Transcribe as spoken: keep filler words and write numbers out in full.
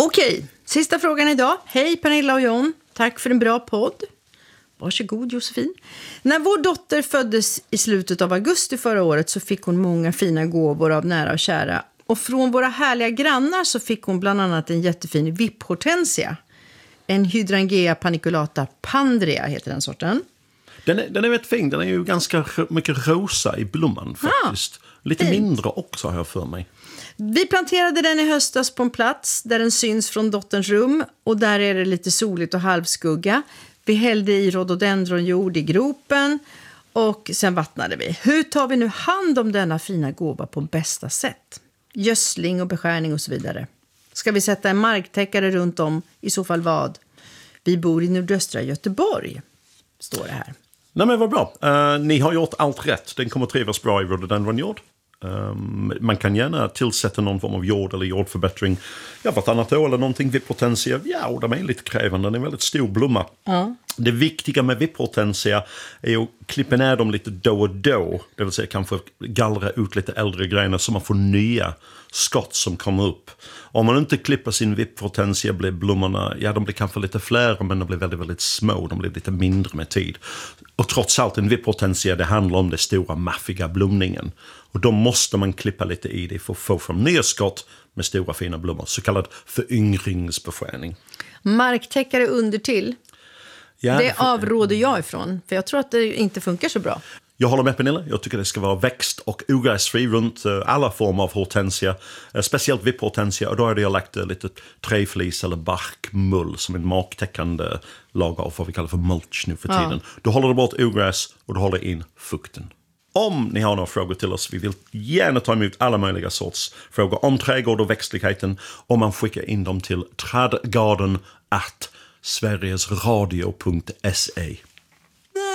Okej, sista frågan idag. Hej Pernilla och John, tack för en bra podd. Varsågod Josefin. När vår dotter föddes i slutet av augusti förra året så fick hon många fina gåvor av nära och kära. Och från våra härliga grannar så fick hon bland annat en jättefin vipphortensia. En hydrangea paniculata pandrea heter den sorten. Den är, den är rätt fin, den är ju ganska mycket rosa i blomman faktiskt. Ah, Lite fint. Mindre också har jag för mig. Vi planterade den i höstas på en plats där den syns från dotterns rum. Och där är det lite soligt och halvskugga. Vi hällde i rhododendronjord i gropen och sen vattnade vi. Hur tar vi nu hand om denna fina gåva på bästa sätt? Gödsling och beskärning och så vidare. Ska vi sätta en marktäckare runt om? I så fall vad? Vi bor i nordöstra Göteborg, står det här. Nej men vad bra. Uh, ni har gjort allt rätt. Den kommer trivas bra i rhododendronjord. Um, man kan gärna tillsätta någon form av jord eller jordförbättring. Ja, vartannat år eller någonting. Vipphortensia, ja, och de är lite krävande. Den är en väldigt stor blomma. Ja. Det viktiga med vipphortensia är att klippa ner dem lite då och då. Det vill säga kanske gallra ut lite äldre grejer så man får nya skott som kommer upp. Om man inte klipper sin vipphortensia blir blommorna, ja de blir kanske lite fler men de blir väldigt, väldigt små. De blir lite mindre med tid. Och trots allt en vipphortensia, det handlar om den stora maffiga blomningen. Och då måste man klippa lite i det för att få fram nya skott med stora fina blommor. Så kallad föryngringsbeskärning. Marktäckare under till. Ja, det avråder jag ifrån, för jag tror att det inte funkar så bra. Jag håller med Pernilla. Jag tycker det ska vara växt- och ogräsfri runt alla former av hortensia. Speciellt vipphortensia. Och då har jag lagt lite träflis eller barkmull som en marktäckande lager av vad vi kallar för mulch nu för tiden. Ja. Då håller det bort ogräs och då håller in fukten. Om ni har några frågor till oss, vi vill gärna ta emot alla möjliga sorts frågor om trädgård och växtligheten. Om man skickar in dem till trädgarden at sverigesradio punkt se.